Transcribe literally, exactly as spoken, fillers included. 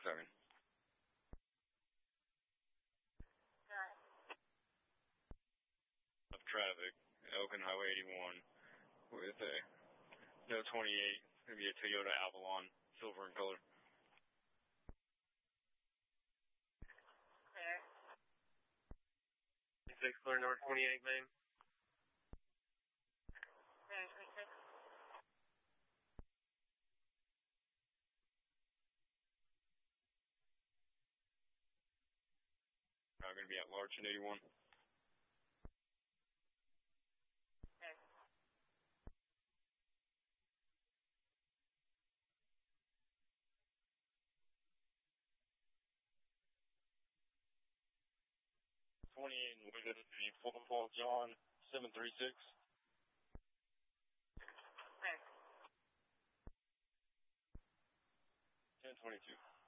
seven. Of traffic, Elkin Highway eighty-one with a no twenty-eight. It's going to be a Toyota Avalon, silver in color. six clear north twenty-eight, main. twenty-six. I'm going to be at Larch in eighty-one. Okay. twenty-eight and with it is the Fulton Falls John seven three six. Okay. ten twenty-two.